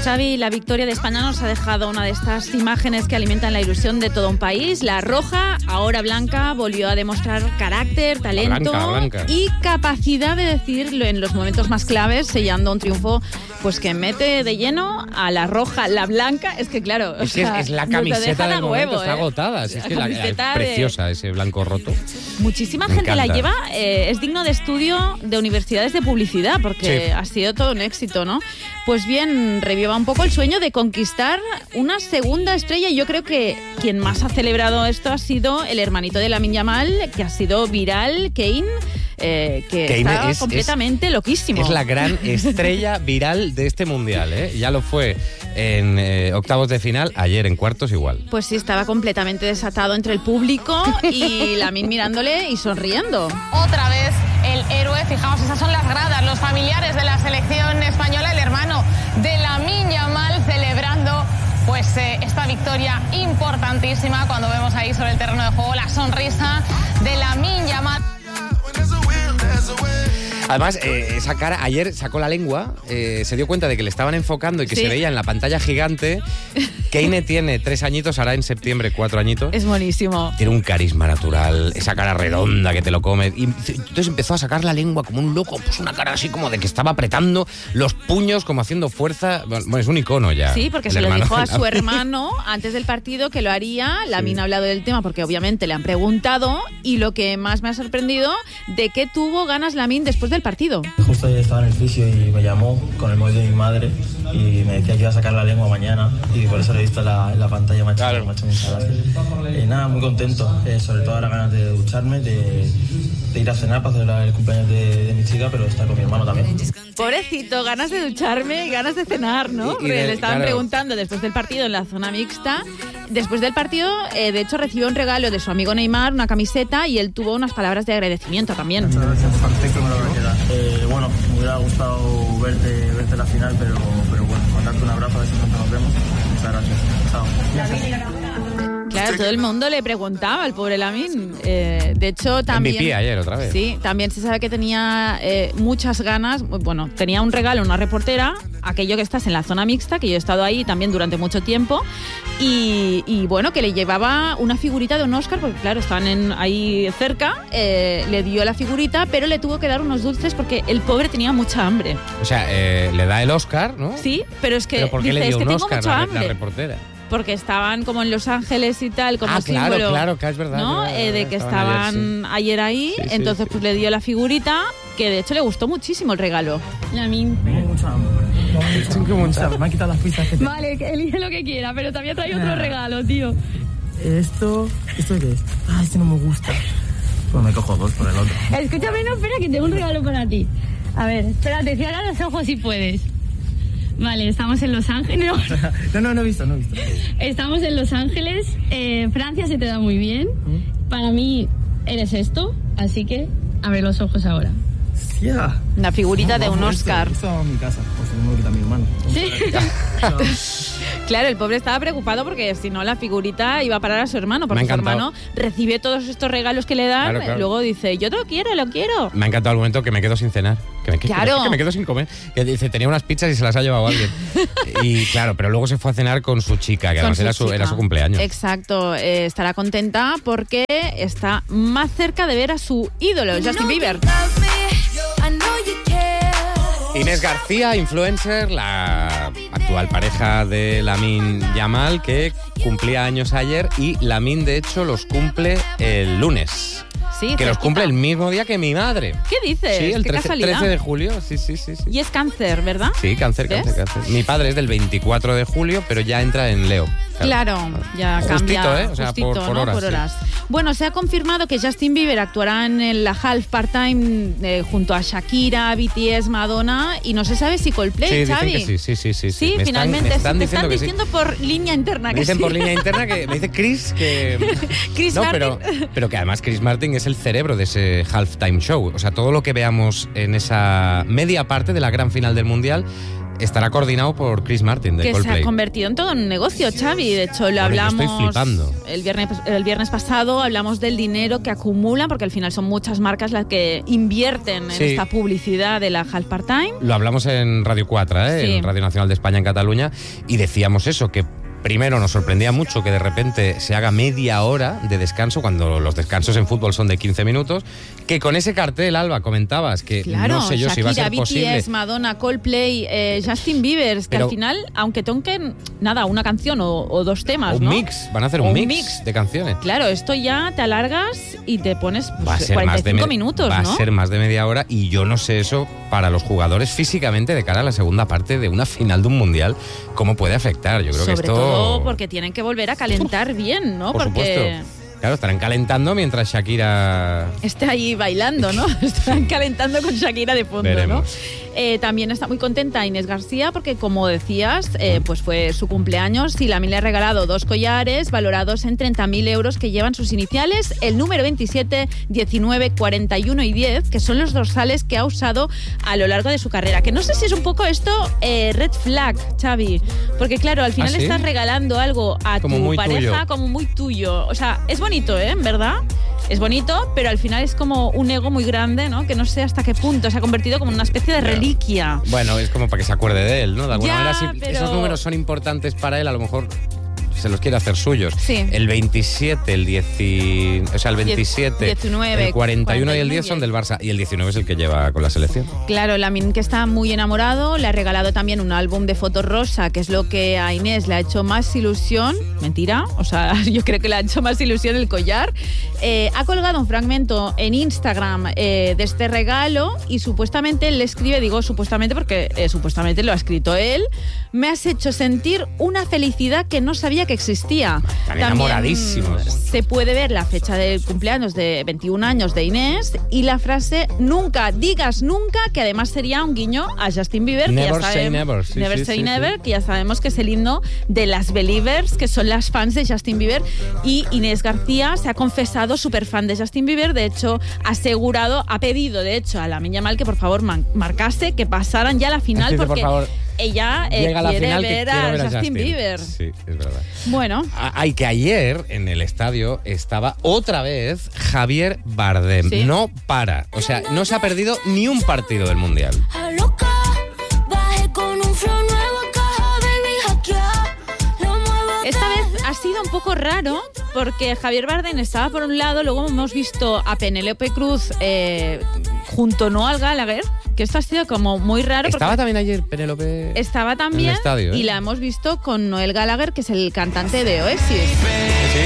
Xavi, la victoria de España nos ha dejado una de estas imágenes que alimentan la ilusión de todo un país. La roja, ahora blanca, volvió a demostrar carácter, talento blanca. Y capacidad de decirlo en los momentos más claves, sellando un triunfo pues que mete de lleno a la roja, la blanca. Es que claro, es la camiseta del momento, está agotada. Es que es preciosa ese blanco roto. Muchísima gente la lleva, es digno de estudio de universidades de publicidad, porque ha sido todo un éxito, ¿no? Pues bien, reviva un poco el sueño de conquistar una segunda estrella. Yo creo que quien más ha celebrado esto ha sido el hermanito de Lamine Yamal, que ha sido viral, Kane, que está completamente loquísimo. Es la gran estrella viral de este mundial, ¿eh? Ya lo fue en octavos de final, ayer en cuartos igual. Pues sí, estaba completamente desatado entre el público y Lamine mirándole y sonriendo. Otra vez el héroe, fijaos, esas son las gradas, los familiares de la selección española, el hermano de Lamine Yamal celebrando pues esta victoria importantísima. Cuando vemos ahí sobre el terreno de juego la sonrisa de Lamine Yamal. Además, esa cara, ayer sacó la lengua, se dio cuenta de que le estaban enfocando y que se veía en la pantalla gigante. Kane tiene 3 añitos, hará en septiembre 4 añitos. Es buenísimo. Tiene un carisma natural, esa cara redonda que te lo come. Y entonces empezó a sacar la lengua como un loco, pues una cara así como de que estaba apretando los puños, como haciendo fuerza. Bueno, es un icono ya. Sí, porque se lo dijo a su hermano antes del partido que lo haría. Lamine ha hablado del tema porque obviamente le han preguntado, y lo que más me ha sorprendido, de qué tuvo ganas Lamine después del partido. Justo ayer estaba en el fisio y me llamó con el móvil de mi madre y me decía que iba a sacar la lengua mañana, y por eso lo he visto en la pantalla, me ha hecho muchas gracias. Nada, muy contento, sobre todo ahora ganas de ducharme, de ir a cenar para celebrar el cumpleaños de mi chica, pero estar con mi hermano también. Pobrecito, ganas de ducharme y ganas de cenar, ¿no? Le estaban preguntando después del partido en la zona mixta. Después del partido, de hecho, recibió un regalo de su amigo Neymar, una camiseta, y él tuvo unas palabras de agradecimiento también. Muchas gracias, perfecto, me lo voy a quedar. Bueno, me hubiera gustado verte la final, pero bueno, mandarte un abrazo, a ver si pronto nos vemos. Muchas gracias. Chao. Claro, todo el mundo le preguntaba al pobre Lamine. De hecho, también... MVP ayer otra vez. Sí, también se sabe que tenía muchas ganas. Bueno, tenía un regalo, una reportera, aquello que estás en la zona mixta, que yo he estado ahí también durante mucho tiempo, y bueno, que le llevaba una figurita de un Oscar, porque claro, estaban ahí cerca, le dio la figurita, pero le tuvo que dar unos dulces porque el pobre tenía mucha hambre. O sea, le da el Oscar, ¿no? Sí, pero es que ¿Pero por qué dice, le dio es que un tengo Oscar mucha la hambre. reportera? Porque estaban como en Los Ángeles y tal, como símbolo. Claro, que es verdad. ¿no? De que estaban ayer ahí, sí, entonces pues le dio la figurita, que de hecho le gustó muchísimo el regalo. Lamine. Tengo mucha hambre. Me han quitado las pizzas que Vale, elige lo que quiera, pero te había traído otro regalo, tío. ¿Esto qué es? Este no me gusta. Pues me cojo 2 por el otro. Escúchame, no, espera, que tengo un regalo para ti. A ver, espérate, cierra los ojos si puedes. Vale, estamos en Los Ángeles. No he visto. Estamos en Los Ángeles. Francia se te da muy bien. Para mí eres esto, así que abre los ojos ahora. Yeah. Una figurita de un Oscar. Esto en mi casa, pues se me quita mi hermano. Sí. Claro, el pobre estaba preocupado porque si no la figurita iba a parar a su hermano, porque su hermano recibe todos estos regalos que le dan, claro. Luego dice, yo lo quiero. Me ha encantado el momento que me quedo sin cenar, que me quedo sin comer, que dice, tenía unas pizzas y se las ha llevado alguien. Y claro, pero luego se fue a cenar con su chica, que además era su cumpleaños. Exacto, estará contenta porque está más cerca de ver a su ídolo, Justin Bieber. Inés García, influencer, la actual pareja de Lamine Yamal, que cumplía años ayer, y Lamine de hecho los cumple el lunes. Sí, que los cumple el mismo día que mi madre. ¿Qué dices? Sí, el ¿Qué 13 de julio. Sí. Y es cáncer, ¿verdad? Sí, cáncer. Mi padre es del 24 de julio, pero ya entra en Leo. Claro, ya justito, cambia. O sea, justito, por horas. Por horas. Sí. Bueno, se ha confirmado que Justin Bieber actuará en la Half Part-Time junto a Shakira, BTS, Madonna, y no se sabe si Coldplay, Xavi. Sí, finalmente me están diciendo por línea interna que dicen por línea interna que me dice Chris que Chris Martin. pero que además Chris Martin es el cerebro de ese halftime show. O sea, todo lo que veamos en esa media parte de la gran final del Mundial estará coordinado por Chris Martin de que Coldplay. Se ha convertido en todo un negocio, Xavi. De hecho, lo hablamos estoy flipando. El viernes pasado, hablamos del dinero que acumulan, porque al final son muchas marcas las que invierten en esta publicidad de la Half Part Time. Lo hablamos en Radio 4, en Radio Nacional de España en Cataluña, y decíamos eso, que primero nos sorprendía mucho que de repente se haga media hora de descanso, cuando los descansos en fútbol son de 15 minutos, que con ese cartel, Alba, comentabas que no sé yo Shakira, si iba a ser BTS, posible. Madonna, Coldplay, Justin Bieber, que al final, aunque toquen una canción o dos temas, un mix, van a hacer un mix de canciones. Claro, esto ya te alargas y te pones va a ser 45 minutos, va ¿no? a ser más de media hora, y yo no sé eso para los jugadores físicamente de cara a la segunda parte de una final de un mundial, cómo puede afectar. Yo creo que esto... Sobre todo porque tienen que volver a calentar bien, ¿no? Por supuesto. Claro, estarán calentando mientras Shakira... está ahí bailando, ¿no? Estarán calentando con Shakira de fondo, Veremos. ¿no? También está muy contenta Inés García porque, como decías, pues fue su cumpleaños y la Min le ha regalado 2 collares valorados en 30.000 euros que llevan sus iniciales, el número 27, 19, 41 y 10, que son los dorsales que ha usado a lo largo de su carrera. Que no sé si es un poco esto red flag, Xavi, porque claro, al final estás regalando algo a como tu muy pareja tuyo. Como muy tuyo. O sea, es bonito, en verdad. Es bonito, pero al final es como un ego muy grande, ¿no? Que no sé hasta qué punto se ha convertido como una especie de reliquia. Bueno, es como para que se acuerde de él, ¿no? De alguna manera, si pero... esos números son importantes para él, a lo mejor se los quiere hacer suyos. Sí. El 27, el 19, el 41 y el 10 son del Barça, y el 19 es el que lleva con la selección. Claro, Lamin, que está muy enamorado, le ha regalado también un álbum de fotos rosa, que es lo que a Inés le ha hecho más ilusión. Mentira, o sea, yo creo que le ha hecho más ilusión el collar. Ha colgado un fragmento en Instagram de este regalo y supuestamente él le escribe, digo supuestamente porque supuestamente lo ha escrito él: me has hecho sentir una felicidad que no sabía que existía. Están enamoradísimos. Se puede ver la fecha del cumpleaños de 21 años de Inés y la frase nunca digas nunca, que además sería un guiño a Justin Bieber. Never say never. Sí, Never sí, say sí, never, sí. que ya sabemos que es el himno de las Believers, que son las fans de Justin Bieber. Y Inés García se ha confesado súper fan de Justin Bieber. De hecho, ha pedido de hecho a la Min Yamal que por favor marcase, que pasaran ya la final, porque por favor, ella llega a la quiere final, ver que quiero a ver a Justin Bieber. Sí, es verdad. Bueno. Hay que ayer en el estadio estaba otra vez Javier Bardem. Sí. No para. O sea, no se ha perdido ni un partido del Mundial. Esta vez ha sido un poco raro porque Javier Bardem estaba por un lado, luego hemos visto a Penélope Cruz junto a Noel Gallagher, que esto ha sido como muy raro. Estaba también ayer Penélope. Estaba también en el estadio, y la hemos visto con Noel Gallagher, que es el cantante de Oasis. Sí.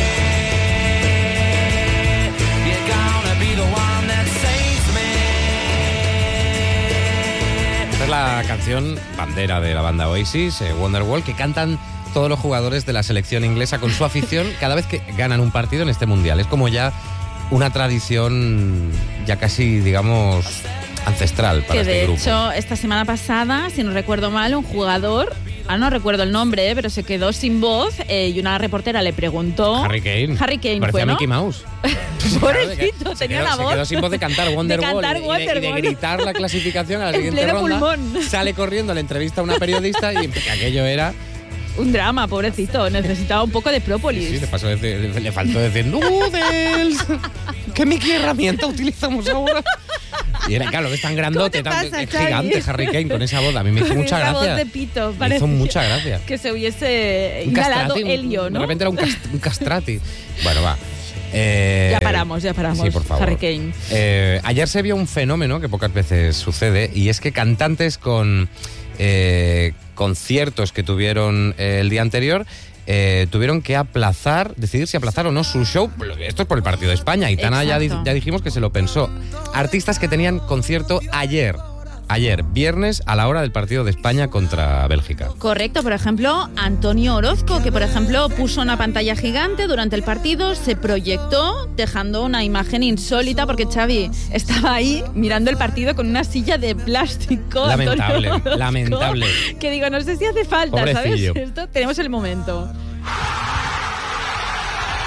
Esta es la canción bandera de la banda Oasis, Wonderwall, que cantan todos los jugadores de la selección inglesa con su afición cada vez que ganan un partido en este mundial. Es como ya una tradición ya casi, digamos, ancestral para este grupo. Que de hecho, esta semana pasada, si no recuerdo mal, un jugador, no recuerdo el nombre, pero se quedó sin voz y una reportera le preguntó... Harry Kane Parecía fue, ¿no? Mickey Mouse. Pobrecito, tenía la voz. Se quedó sin voz de cantar Wonderwall y de gritar la clasificación a la siguiente ronda. Pulmón. Sale corriendo a la entrevista a una periodista y aquello era... Un drama, pobrecito. Necesitaba un poco de própolis. Sí, le faltó decir ¡Noodles! ¿Qué Mickey herramienta utilizamos ahora? Y era, claro, es tan grandote, es gigante Harry Kane con esa voz. A mí me hizo mucha gracia. Esa voz de pito, me hizo mucha gracia. Que se hubiese inhalado helio, ¿no? De repente era un castrati. Bueno, va. Ya paramos. Sí, por favor. Harry Kane. Ayer se vio un fenómeno que pocas veces sucede, y es que cantantes con conciertos que tuvieron el día anterior tuvieron que decidir si aplazar o no su show. Esto es por el partido de España. Aitana ya dijimos que se lo pensó. Artistas que tenían concierto ayer, viernes, a la hora del partido de España contra Bélgica. Correcto, por ejemplo, Antonio Orozco, que por ejemplo puso una pantalla gigante durante el partido, se proyectó dejando una imagen insólita, porque Xavi estaba ahí mirando el partido con una silla de plástico. Lamentable. Que digo, no sé si hace falta, Pobrecillo. ¿sabes? Esto tenemos el momento.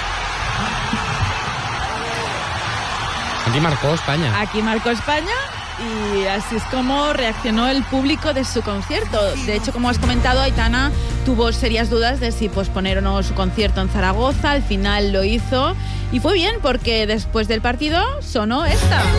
Aquí marcó España. Y así es como reaccionó el público de su concierto. De hecho, como has comentado, Aitana tuvo serias dudas de si posponer o no su concierto en Zaragoza. Al final lo hizo y fue bien porque después del partido sonó esta.